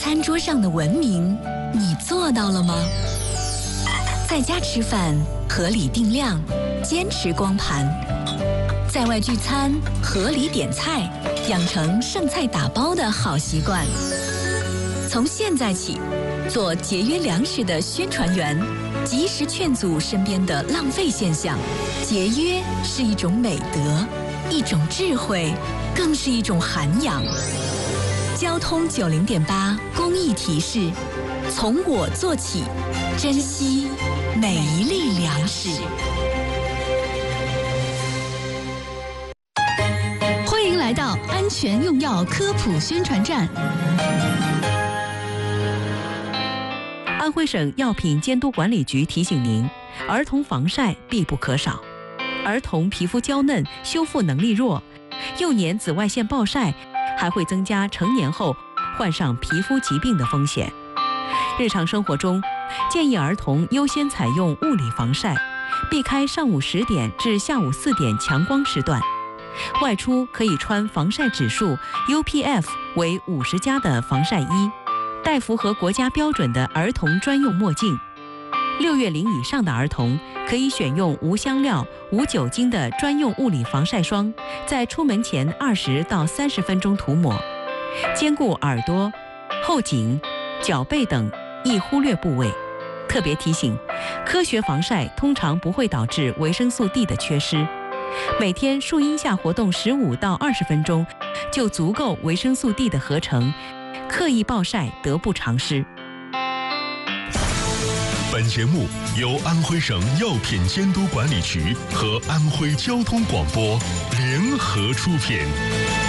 餐桌上的文明，你做到了吗？在家吃饭，合理定量，坚持光盘；在外聚餐，合理点菜，养成剩菜打包的好习惯。从现在起，做节约粮食的宣传员，及时劝阻身边的浪费现象。节约是一种美德，一种智慧，更是一种涵养。交通90.8公益提示：从我做起，珍惜每一粒粮食。 欢迎来到安全用药科普宣传站。 安徽省药品监督管理局提醒您，儿童防晒必不可少。儿童皮肤娇嫩，修复能力弱，幼年紫外线暴晒还会增加成年后患上皮肤疾病的风险。日常生活中，建议儿童优先采用物理防晒，避开上午10点至下午4点强光时段。外出可以穿防晒指数 UPF 为50+的防晒衣，戴符合国家标准的儿童专用墨镜。6月龄以上的儿童可以选用无香料、无酒精的专用物理防晒霜，在出门前20到30分钟涂抹，兼顾耳朵、后颈、脚背等易忽略部位。特别提醒，科学防晒通常不会导致维生素 D 的缺失，每天树荫下活动15到20分钟就足够维生素 D 的合成，刻意暴晒得不偿失。 本节目由安徽省药品监督管理局和安徽交通广播联合出品。